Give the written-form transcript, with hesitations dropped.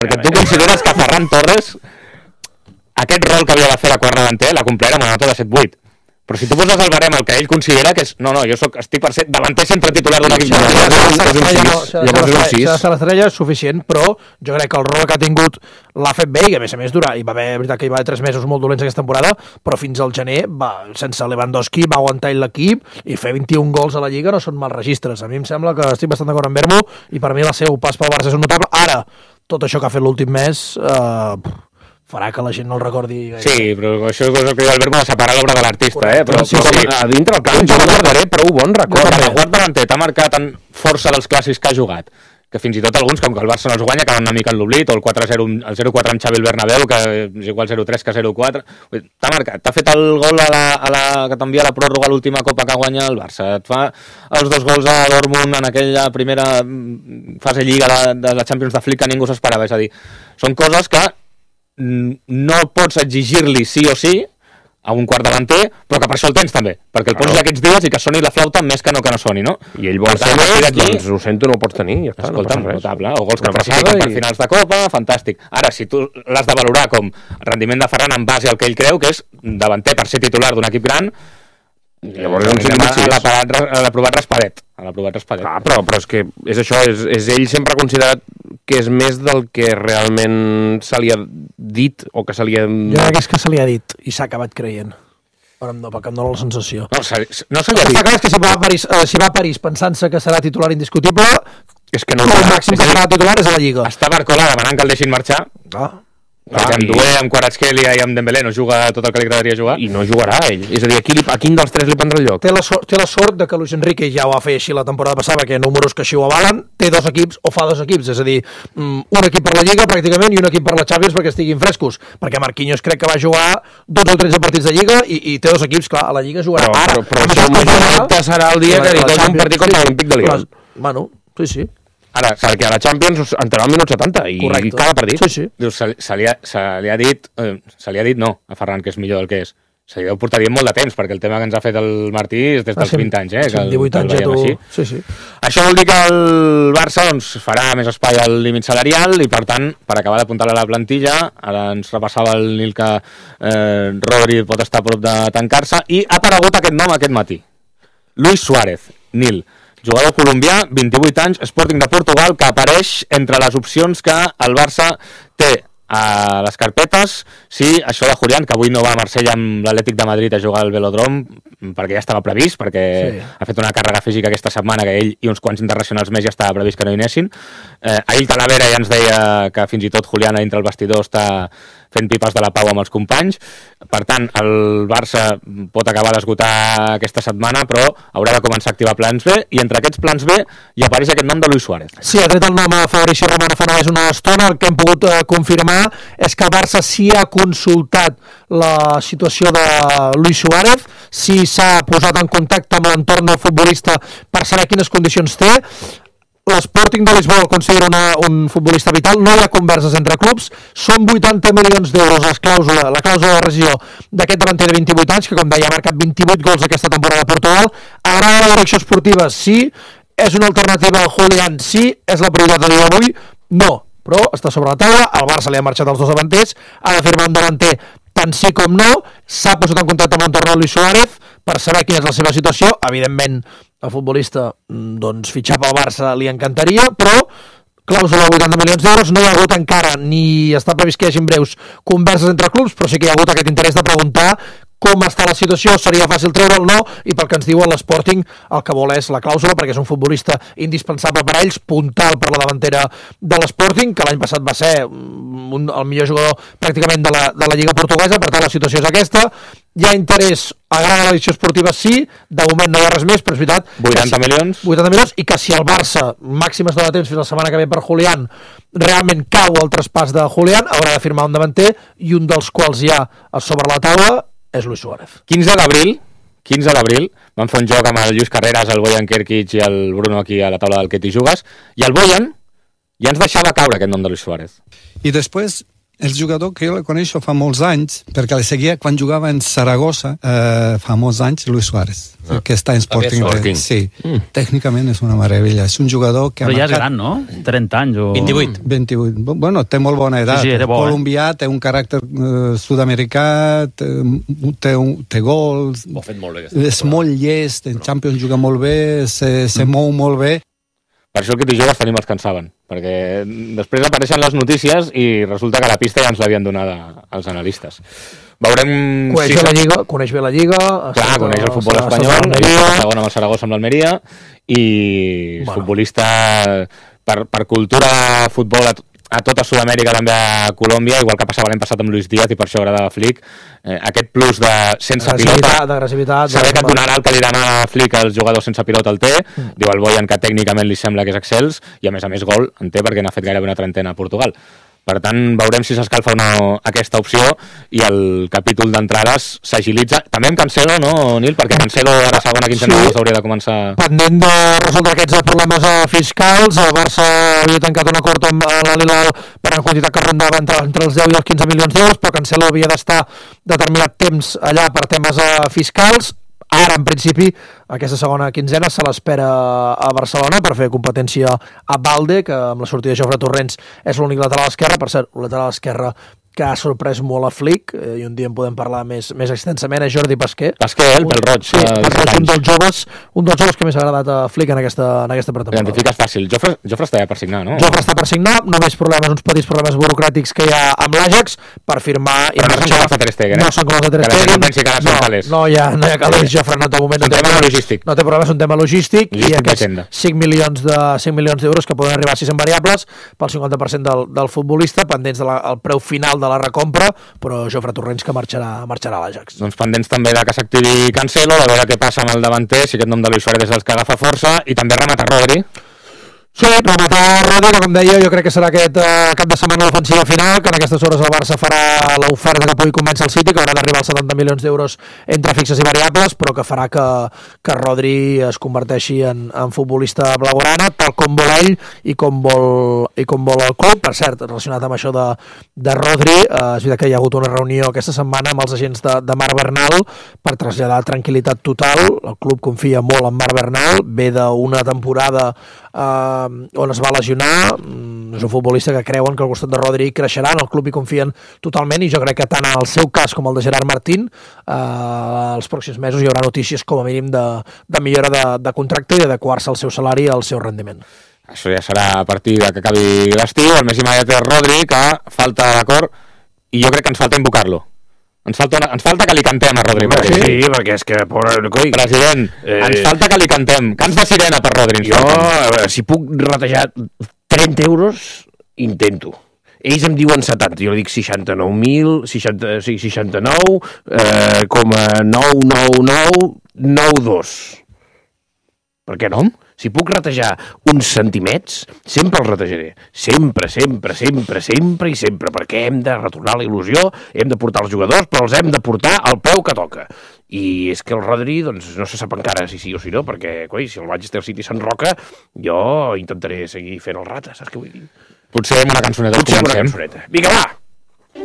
Perquè tu consideres que Ferran Torres aquest rol que havia de fer de quart davanter l'ha complert amb una nota de 7-8. Però si tu poses al barem el que ell considera que és... No, jo estic per ser davanter centre titular d'un equip. L'estrella és suficient, però jo crec que el rol que ha tingut l'ha fet bé i a més dura. I va haver, veritat que hi va haver 3 mesos molt dolents aquesta temporada, però fins al gener, sense Lewandowski, va aguantar l'equip i fer 21 gols a la Lliga no són mal registres. A mi em sembla que estic bastant d'acord amb Vermo i per mi el seu pas pel Barça és un notable. Ara, tot això que ha fet l'últim mes... farà que la gent no el recordi gaire. Sí, però això és el que diu el Vermo de separar l'obra de l'artista, però sí, a dintre el camp jo no guardaré prou bon record. El quart davanter t'ha marcat en força dels clàssics que ha jugat, que fins i tot alguns, com que el Barça no els guanya, acaben una mica en l'oblit, o el 4-0, el 0-4 amb Xavi el Bernabéu, que és igual 0-3 que 0-4. T'ha marcat, t'ha fet el gol que t'envia la pròrroga a l'última copa que guanya el Barça, et fa els 2 gols a Dortmund en aquella primera fase lliga de la Champions de Flick que ningú s'esperava, és a dir, són coses que no pots exigir-li sí o sí a un quart davanter, però que per això el tens també, perquè el poses aquests dies i que soni la flauta més que no soni, no? I ell vol ser més, doncs ho sento, no ho pots tenir, ja està. Escolta'm, notable, o gols que classifiquen per finals de Copa, fantàstic. Ara, si tu l'has de valorar com rendiment de Ferran en base al que ell creu que és davanter per ser titular d'un equip gran, llavors a l'aprovat Raspadet. Clar, però és que és això, és ell sempre ha considerat que és més del que realment se li ha dit o que se li ha... Jo crec que és que se li ha dit i s'ha acabat creient. Però no, perquè em dóna la sensació. No se li ha dit. Està clar que si va a París pensant-se que serà titular indiscutible, és que no el màxim que serà titular és a la Lliga. Està Barcola demanant que el deixin marxar. Perquè amb Doué, amb Kvaratskhelia i amb Dembélé no juga tot el que li agradaria jugar. I no jugarà ell. És a dir, a quin dels 3 li prendrà el lloc? Té la sort de que Luis Enrique ja ho va fer així la temporada passada, que números que així ho avalen, té 2 equips o fa 2 equips, és a dir, un equip per la Lliga pràcticament i un equip per la Champions perquè estiguin frescos, perquè Marquinhos crec que va jugar 12 o 13 partits de Lliga i té 2 equips, clar, a la Lliga jugarà ara. Però això serà el dia que li toca un partit contra l'Olímpic de Lyon. Bueno, sí. Ara, perquè a la Champions entrarà al minut 70 i cada partit. Sí. Dius, se li ha dit no, a Ferran, que és millor del que és. Se li deu portar dient molt de temps, perquè el tema que ens ha fet el Martí és des dels 20 anys, que 18 anys ja tu... Sí. Això vol dir que el Barça farà més espai al límit salarial i, per tant, per acabar d'apuntar a la plantilla, ara ens repassava el Nil que Rodri pot estar a prop de tancar-se, i ha aparegut aquest nom aquest matí. Luis Suárez, Nil. Jugador colombià, 28 anys, Sporting de Portugal, que apareix entre les opcions que el Barça té a les carpetes. Sí, això de Julián, que avui no va a Marsella amb l'Atlètic de Madrid a jugar al Velodrome, perquè ja estava previst, perquè ha fet una càrrega física aquesta setmana que ell i uns quants internacionals més ja estava previst que no hi anessin. Ahir Talavera ja ens deia que fins i tot Julián a dintre el vestidor està fent pipes de la pau amb els companys. Per tant, el Barça pot acabar d'esgotar aquesta setmana, però haurà de començar a activar plans B, i entre aquests plans B hi apareix aquest nom de Luis Suárez. Sí, ha tret el nom a Fabricio Romano fa només una estona. El que hem pogut confirmar és que el Barça sí ha consultat la situació de Luis Suárez, sí s'ha posat en contacte amb l'entorn del futbolista per saber quines condicions té. L'Sporting de Lisboa el considera un futbolista vital, no hi ha converses entre clubs, són 80 milions d'euros la clàusula de rescisió d'aquest davanter de 28 anys, que com deia ha marcat 28 gols aquesta temporada a Portugal. Agrada la direcció esportiva? Sí. És una alternativa al Julián? Sí. És la prioritat de dia d'avui? No. Però està sobre la taula, al Barça li ha marxat els 2 davanters, ha de firmar un davanter tant sí com no, s'ha posat en contacte amb l'entorn de Luis Suárez per saber quina és la seva situació. Evidentment, el futbolista, doncs, fitxar pel Barça li encantaria, però clàusula de 80 milions d'euros, no hi ha hagut encara, ni està previst que hi hagi breus converses entre clubs, però sí que hi ha hagut aquest interès de preguntar com està la situació, seria fàcil treure'l o no, i pel que ens diuen l'Sporting el que vol és la clàusula, perquè és un futbolista indispensable per a ells, puntal per la davantera de l'Sporting, que l'any passat va ser el millor jugador pràcticament de la Lliga Portuguesa. Per tant la situació és aquesta, hi ha interès, agrada la direcció esportiva, sí, de moment no hi ha res més, però és veritat 80 milions, i que si el Barça, màximes de temps fins la setmana que ve per Julián, realment cau el traspàs de Julián, haurà de firmar un davanter, i un dels quals hi ha a sobre la taula és Luis Suárez. 15 d'abril van fer un joc amb el Lluís Carreras, el Bojan Kerkic i el Bruno aquí a la taula del Que t'hi jugues, i el Bojan ja ens deixava caure aquest nom de Luis Suárez. Y después El jugador que jo el coneixo fa molts anys, perquè el seguia quan jugava en Saragossa, fa molts anys, Luis Suárez, que està en Sporting. Sí, tècnicament és una meravella. És un jugador que però ja és gran, no? 30 anys o... 28. Bueno, té molt bona edat. Sí, era bo, colombià, té un caràcter sud-americà, té gols... Ho ha fet molt bé. És molt llest, en Champions juga molt bé, se mou molt bé. Per això aquests joves tenim els que en saben, perquè després apareixen les notícies i resulta que la pista ja ens l'havien donada als analistes. Veurem... Coneix bé la Lliga. Clar, coneix el futbol espanyol, segon amb el Saragossa amb l'Almeria, i futbolista per cultura futbol a tota Sud-amèrica, també a Colòmbia, igual que passava l'any passat amb Luis Díaz, i per això agradava a Flick, aquest plus de sense pilota, d'agressivitat, saber que et donarà el que li demana Flick als jugadors sense pilota el té, diu el Boyan que tècnicament li sembla que és excels, i a més gol en té perquè n'ha fet gairebé una trentena a Portugal. Per tant, veurem si s'escalfa o no aquesta opció i el capítol d'entrades s'agilitza. També amb Cancelo, no, Nil? Perquè Cancelo ara segona quinzena hauria de començar... Pendent de resoldre aquests problemes fiscals, el Barça havia tancat un acord amb l'Al-Hilal per una quantitat que rondava entre els 10 i els 15 milions d'euros, però Cancelo havia d'estar determinat temps allà per temes fiscals. Ara, en principi, aquesta segona quinzena se l'espera a Barcelona per fer competència a Balde, que amb la sortida de Jofre Torrents és l'únic lateral esquerre. Per cert, un lateral esquerre que ha sorprès molt a Flick, i un dia en podem parlar més extensament, és Jordi Pasquer. Pasquer, el pèl-roig. Sí, un dels joves que més ha agradat a Flick en aquesta pretemporada. Identifiques fàcil. Jofre està ja per signar, no? Jofre està per signar, només uns petits problemes burocràtics que hi ha amb l'Ajax per firmar... Però no són com els de Ter Stegen, No són com els de Ter Stegen. No pensi que ara són calés. No hi ha calés. Jofre no té moment. És un tema logístic. No té problema, és un tema logístic, i aquests 5 milions d'euros que poden arribar a 6 en variables pel 50% del futbolista, pendents del preu final de la recompra, però Jofre Torrents que marxarà a l'Ajax. Doncs pendents també de que s'activi Cancelo, de veure què passa amb el davanter, si aquest nom de Luis Suárez és el que agafa força, i també remata Rodri. Sí, rematar Rodri, que com deia, jo crec que serà aquest cap de setmana l'ofensiva final, que en aquestes hores el Barça farà l'oferta que pugui convèncer el City, que haurà d'arribar als 70 milions d'euros entre fixes i variables, però que farà que Rodri es converteixi en futbolista blaugrana, tal com vol ell i com vol el club. Per cert, relacionat amb això de Rodri, és veritat que hi ha hagut una reunió aquesta setmana amb els agents de Marc Bernal per traslladar tranquil·litat total. El club confia molt en Marc Bernal, ve d'una temporada on es va lesionar, és un futbolista que creuen que al costat de Rodri creixerà, en el club hi confien totalment, i jo crec que tant en el seu cas com el de Gerard Martín els pròxims mesos hi haurà notícies com a mínim de millora de contracte i d'adequar-se al seu salari i al seu rendiment. Això ja serà a partir que acabi l'estiu. El més immediat és Rodri, que falta d'acord, i jo crec que ens falta invocar-lo. Ens falta que li cantem a Rodri. Sí, perquè és que... President, ens falta que li cantem. Cants de sirena per Rodri. Jo, si puc ratejar 30 euros, intento. Ells em diuen 70, jo dic 69.999.992. Per què no? Si puc ratejar uns centimets, sempre els ratejaré. Sempre, perquè hem de retornar la il·lusió, hem de portar els jugadors, però els hem de portar al peu que toca. I és que el Rodri, doncs, no se sap encara si sí o si no, perquè, si el Manchester City s'enroca, jo intentaré seguir fent el rata, saps què vull dir? Potser amb una cançoneta comencem. Vinga, va!